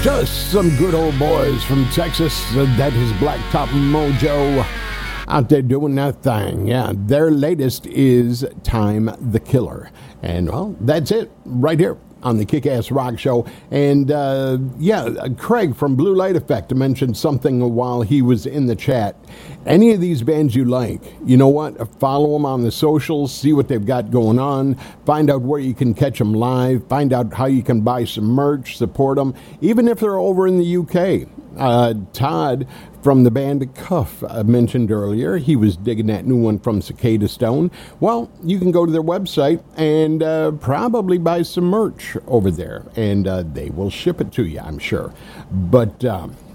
Just some good old boys from Texas. That is Blacktop Mojo out there doing that thing. Yeah, their latest is Time the Killer. And, well, that's it right here on the Kick-Ass Rock Show. And, Craig from Blue Light Effect mentioned something while he was in the chat. Any of these bands you like, you know what? Follow them on the socials, see what they've got going on, find out where you can catch them live, find out how you can buy some merch, support them, even if they're over in the UK. Todd from the band Cuff mentioned earlier, he was digging that new one from Cicada Stone. Well, you can go to their website and probably buy some merch over there, and they will ship it to you, I'm sure. But,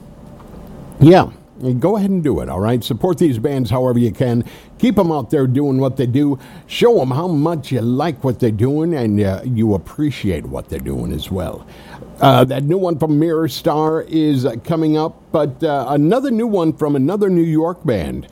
go ahead and do it, all right? Support these bands however you can. Keep them out there doing what they do. Show them how much you like what they're doing, and you appreciate what they're doing as well. That new one from Mirror Star is coming up, but another new one from another New York band.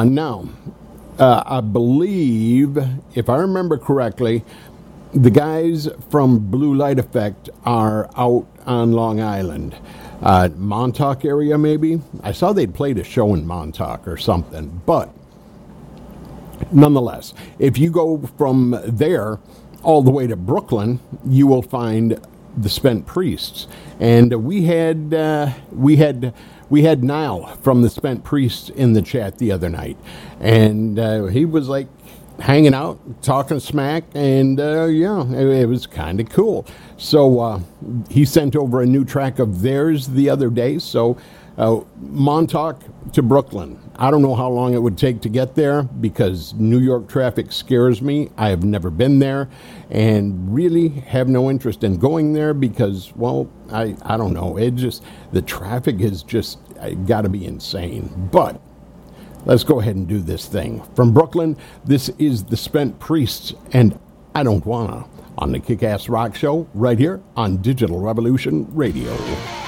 I believe, if I remember correctly, the guys from Blue Light Effect are out on Long Island. Montauk area, maybe? I saw they'd played a show in Montauk or something, but nonetheless, if you go from there all the way to Brooklyn, you will find the Spent Priests. And we had Niall from the Spent Priests in the chat the other night, and he was like hanging out, talking smack, and it was kind of cool. So he sent over a new track of theirs the other day. So Montauk to Brooklyn. I don't know how long it would take to get there because New York traffic scares me. I have never been there and really have no interest in going there because, well, I don't know. The traffic is just got to be insane. But let's go ahead and do this thing. From Brooklyn, this is the Spent Priests and I Don't Wanna on the Kick-Ass Rock Show right here on Digital Revolution Radio.